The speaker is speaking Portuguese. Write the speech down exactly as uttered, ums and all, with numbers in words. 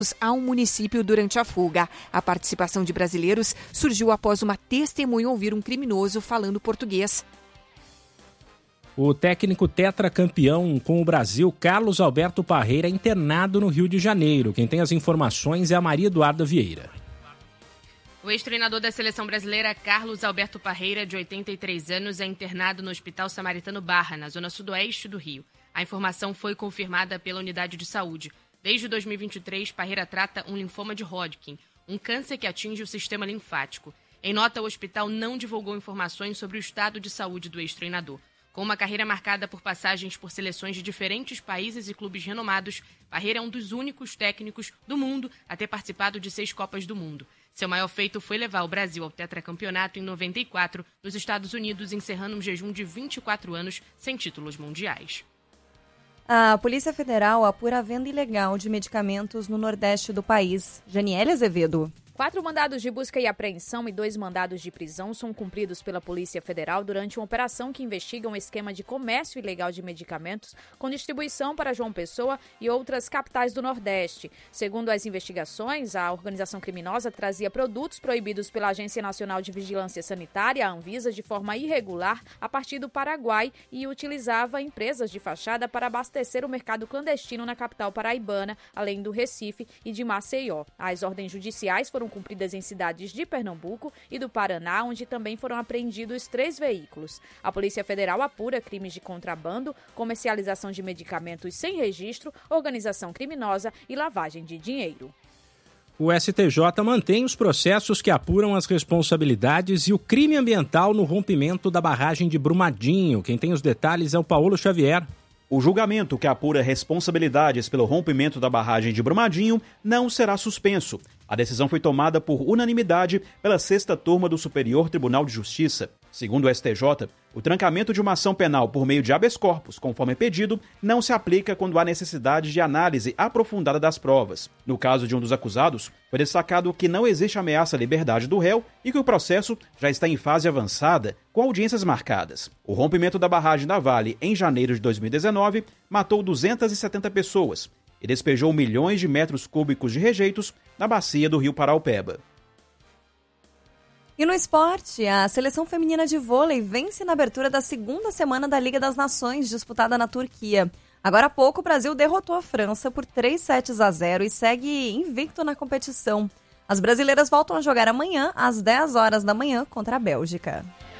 a um município durante a fuga. A participação de brasileiros surgiu após uma testemunha ouvir um criminoso falando português. O técnico tetracampeão com o Brasil, Carlos Alberto Parreira, é internado no Rio de Janeiro. Quem tem as informações é a Maria Eduarda Vieira. O ex-treinador da seleção brasileira, Carlos Alberto Parreira, de oitenta e três anos, é internado no Hospital Samaritano Barra, na zona sudoeste do Rio. A informação foi confirmada pela unidade de saúde. Desde dois mil e vinte e três, Parreira trata um linfoma de Hodgkin, um câncer que atinge o sistema linfático. Em nota, o hospital não divulgou informações sobre o estado de saúde do ex-treinador. Com uma carreira marcada por passagens por seleções de diferentes países e clubes renomados, Parreira é um dos únicos técnicos do mundo a ter participado de seis Copas do Mundo. Seu maior feito foi levar o Brasil ao tetracampeonato em noventa e quatro, nos Estados Unidos, encerrando um jejum de vinte e quatro anos sem títulos mundiais. A Polícia Federal apura a venda ilegal de medicamentos no Nordeste do país. Janiele Azevedo. Quatro mandados de busca e apreensão e dois mandados de prisão são cumpridos pela Polícia Federal durante uma operação que investiga um esquema de comércio ilegal de medicamentos com distribuição para João Pessoa e outras capitais do Nordeste. Segundo as investigações, a organização criminosa trazia produtos proibidos pela Agência Nacional de Vigilância Sanitária, a Anvisa, de forma irregular a partir do Paraguai e utilizava empresas de fachada para abastecer o mercado clandestino na capital paraibana, além do Recife e de Maceió. As ordens judiciais foram cumpridas em cidades de Pernambuco e do Paraná, onde também foram apreendidos três veículos. A Polícia Federal apura crimes de contrabando, comercialização de medicamentos sem registro, organização criminosa e lavagem de dinheiro. O S T J mantém os processos que apuram as responsabilidades e o crime ambiental no rompimento da barragem de Brumadinho. Quem tem os detalhes é o Paulo Xavier. O julgamento que apura responsabilidades pelo rompimento da barragem de Brumadinho não será suspenso. A decisão foi tomada por unanimidade pela sexta turma do Superior Tribunal de Justiça. Segundo o S T J, o trancamento de uma ação penal por meio de habeas corpus, conforme pedido, não se aplica quando há necessidade de análise aprofundada das provas. No caso de um dos acusados, foi destacado que não existe ameaça à liberdade do réu e que o processo já está em fase avançada, com audiências marcadas. O rompimento da barragem da Vale em janeiro de dois mil e dezenove matou duzentas e setenta pessoas e despejou milhões de metros cúbicos de rejeitos na bacia do Rio Paraupeba. E no esporte, a seleção feminina de vôlei vence na abertura da segunda semana da Liga das Nações, disputada na Turquia. Agora há pouco, o Brasil derrotou a França por três sets a zero e segue invicto na competição. As brasileiras voltam a jogar amanhã, às dez horas da manhã, contra a Bélgica.